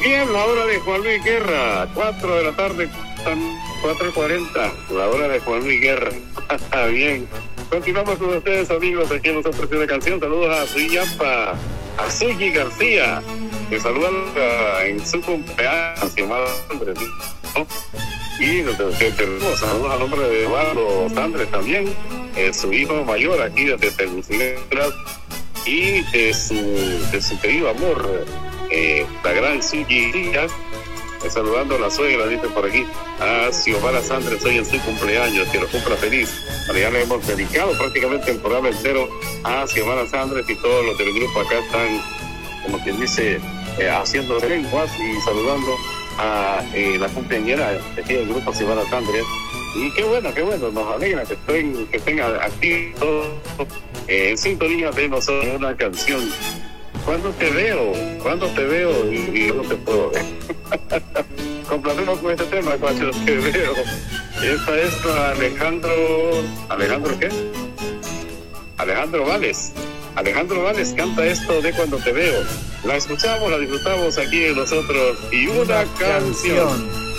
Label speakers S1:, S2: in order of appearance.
S1: Bien, la hora de Juan Luis Guerra, 4 de la tarde, 4:40, la hora de Juan Luis Guerra. Bien, continuamos con ustedes, amigos, aquí en nuestra versión de canción. Saludos a Suyapa, a Suyi García, que saludan en su cumpleaños, llamado Andrés, ¿no? Y saludos al nombre de Eduardo Sandres también, su hijo mayor aquí desde Tegucigalpa, y de su querido amor, la gran Suyi Díaz, saludando a la suegra, dice por aquí, a Xiomara Sandres hoy en su cumpleaños, que lo cumpla feliz. Bueno, ya le hemos dedicado prácticamente el programa entero a Xiomara Sandres, y todos los del grupo acá están, como quien dice, haciendo lenguas y saludando a la compañera de aquí del grupo Xiomara Sandres. Y qué bueno, nos alegra que estén activos en sintonía de nosotros una canción. ¿Cuándo te veo? Y no te puedo ver. Complacemos con este tema, cuando te veo. Esta es para ¿Alejandro qué? Alejandro Vales. Alejandro Vales canta esto de Cuando te veo. La escuchamos, la disfrutamos aquí en nosotros. Y una canción.